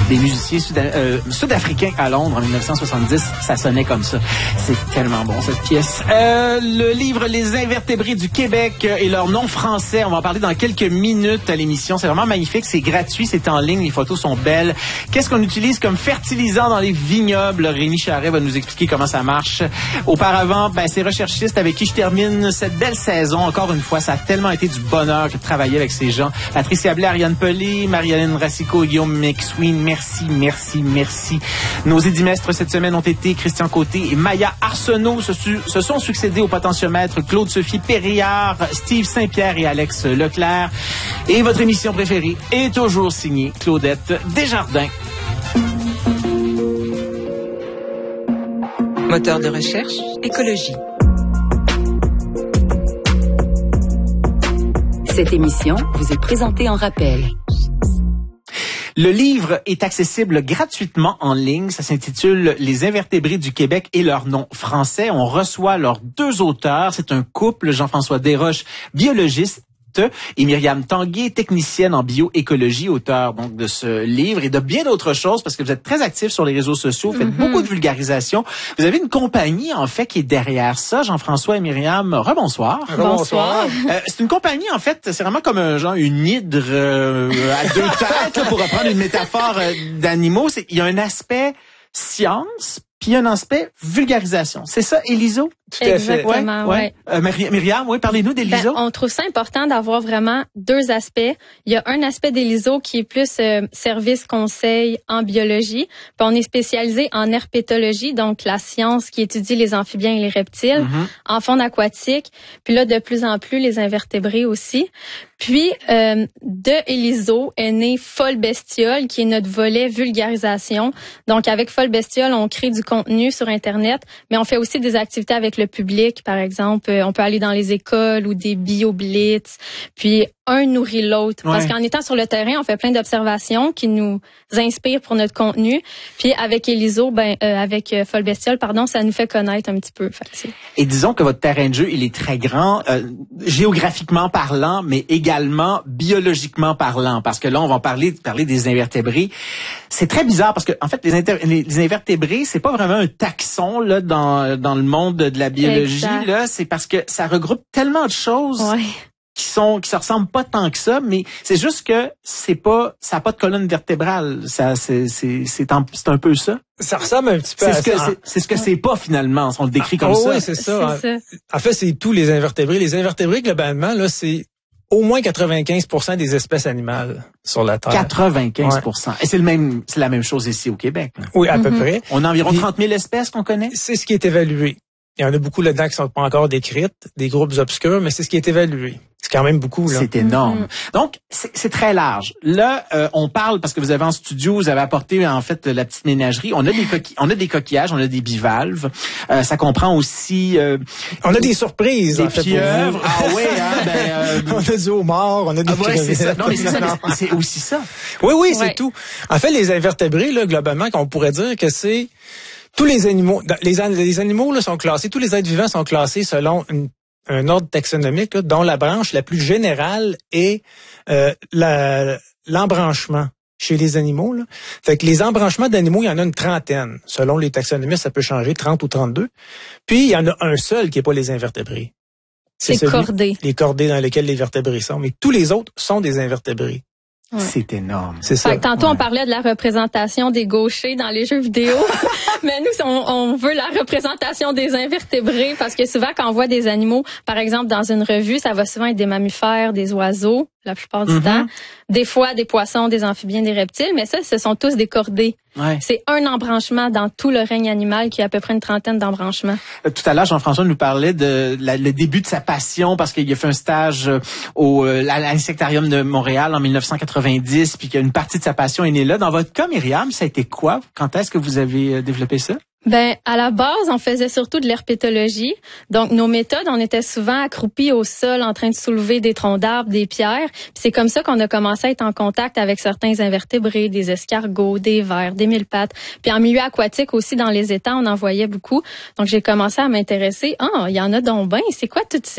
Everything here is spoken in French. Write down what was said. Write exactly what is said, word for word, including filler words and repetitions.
des musiciens sud- euh, sud-africains à Londres en dix-neuf cent soixante-dix. Ça sonnait comme ça. C'est tellement bon, cette pièce. Euh, le livre Les invertébrés du Québec et leur nom français. On va en parler dans quelques minutes à l'émission. C'est vraiment magnifique. C'est gratuit. C'est en ligne. Les photos sont belles. Qu'est-ce qu'on utilise comme fertilisant dans les vignobles? Rémi Charret va nous expliquer comment ça marche. Auparavant, ben, ces recherchistes avec qui je termine cette belle saison. Encore une fois, ça a tellement été du bonheur que de travailler avec ces gens. Patricia Blais, Ariane Pelé, Marie-Hélène Racicot et Guillaume McSween. Merci, merci, merci. Nos édimestres cette semaine ont été Christian Côté et Maya Arsenault. Se, su- se sont succédés au potentiomètre Claude-Sophie Périllard, Steve Saint-Pierre et Alex Leclerc. Et votre émission préférée est toujours signée Claudette Desjardins. Moteur de recherche, écologie. Cette émission vous est présentée en rappel. Le livre est accessible gratuitement en ligne. Ça s'intitule Les invertébrés du Québec et leur nom français. On reçoit leurs deux auteurs. C'est un couple, Jean-François Desroches, biologiste, et Myriam Tanguay, technicienne en bioécologie, auteur donc de ce livre et de bien d'autres choses parce que vous êtes très actifs sur les réseaux sociaux, vous faites mm-hmm. beaucoup de vulgarisation. Vous avez une compagnie en fait qui est derrière ça. Jean-François et Myriam, rebonsoir. Bonsoir. Euh, c'est une compagnie en fait, c'est vraiment comme un genre une hydre euh, à deux têtes là, pour reprendre une métaphore euh, d'animaux. C'est, il y a un aspect science. Puis il y a un aspect vulgarisation. C'est ça, Éliso? Tout à fait. Exactement, oui. Ouais. Euh, Myriam, oui, parlez-nous d'Éliso. Ben, on trouve ça important d'avoir vraiment deux aspects. Il y a un aspect d'Éliso qui est plus euh, service conseil en biologie. Puis on est spécialisé en herpétologie, donc la science qui étudie les amphibiens et les reptiles, mm-hmm. en faune aquatique. Puis là, de plus en plus, les invertébrés aussi. Puis, euh, de Éliso est né Folle Bestiole, qui est notre volet vulgarisation. Donc, avec Folle Bestiole, on crée du contenu sur Internet, mais on fait aussi des activités avec le public. Par exemple, on peut aller dans les écoles ou des bio-blitz. Puis, un nourrit l'autre. Ouais. Parce qu'en étant sur le terrain, on fait plein d'observations qui nous inspirent pour notre contenu. Puis, avec Éliso, ben, euh, avec euh, Folle Bestiole, pardon, ça nous fait connaître un petit peu. Fait, Et disons que votre terrain de jeu, il est très grand, euh, géographiquement parlant, mais également biologiquement parlant. Parce que là, on va parler, parler des invertébrés. C'est très bizarre parce que, en fait, les, inter- les, les invertébrés, c'est pas vraiment un taxon, là, dans, dans le monde de la biologie, exact. Là. C'est parce que ça regroupe tellement de choses. Ouais. qui sont qui se ressemblent pas tant que ça, mais c'est juste que c'est pas ça a pas de colonne vertébrale, ça c'est c'est c'est un, c'est un peu ça. Ça ressemble un petit peu c'est à ce que ça. C'est, c'est ce que c'est pas finalement, on le décrit ah, comme oh, ça. Oui, c'est ça. C'est ça. En fait, c'est tous les invertébrés. Les invertébrés globalement là, c'est au moins quatre-vingt-quinze pour cent des espèces animales sur la Terre. quatre-vingt-quinze pour cent. Ouais. Et c'est le même c'est la même chose ici au Québec. Là. Oui, à mm-hmm. peu près. On a environ trente mille espèces qu'on connaît. C'est ce qui est évalué. Il y en a beaucoup là-dedans qui sont pas encore décrites, des groupes obscurs, mais c'est ce qui est évalué. C'est quand même beaucoup, là. C'est énorme. Mm-hmm. Donc, c'est, c'est très large. Là, euh, on parle, parce que vous avez en studio, vous avez apporté, en fait, la petite ménagerie. On a des coquilles, on a des coquillages, on a des bivalves. Euh, ça comprend aussi... Euh, on a des surprises, des en fait, pieuvres. Ah ouais, hein, ben... Euh, on a du homard, on a des ah ouais, c'est ça. Non, mais c'est ça, mais c'est aussi ça. Oui, oui, c'est ouais. tout. En fait, les invertébrés, là, globalement, qu'on pourrait dire que c'est... Tous les animaux, les, les animaux là, sont classés, tous les êtres vivants sont classés selon une, un ordre taxonomique là, dont la branche la plus générale est euh, la, l'embranchement chez les animaux. Là. Fait que les embranchements d'animaux, il y en a une trentaine. Selon les taxonomistes, ça peut changer, trente ou trente-deux. Puis, il y en a un seul qui n'est pas les invertébrés. C'est, c'est celui, cordé. Les cordés dans lesquels les vertébrés sont. Mais tous les autres sont des invertébrés. Ouais. C'est énorme. C'est ça. Fait que tantôt, ouais. on parlait de la représentation des gauchers dans les jeux vidéo. Mais nous, on, on veut la représentation des invertébrés parce que souvent, quand on voit des animaux, par exemple, dans une revue, ça va souvent être des mammifères, des oiseaux, la plupart du mm-hmm. temps. Des fois, des poissons, des amphibiens, des reptiles. Mais ça, ce sont tous des cordés. Ouais. C'est un embranchement dans tout le règne animal qui a à peu près une trentaine d'embranchements. Euh, tout à l'heure, Jean-François nous parlait de la, le début de sa passion parce qu'il a fait un stage au euh, à l'Insectarium de Montréal en dix-neuf cent quatre-vingt-dix, puis qu'une partie de sa passion est née là. Dans votre cas, Myriam, ça a été quoi? Quand est-ce que vous avez développé ça? Ben, à la base, on faisait surtout de l'herpétologie. Donc, nos méthodes, on était souvent accroupis au sol en train de soulever des troncs d'arbres, des pierres. Puis c'est comme ça qu'on a commencé à être en contact avec certains invertébrés, des escargots, des vers, des mille-pattes. Puis en milieu aquatique aussi, dans les étangs, on en voyait beaucoup. Donc, j'ai commencé à m'intéresser. Ah, il y en a donc ben. C'est quoi toutes ces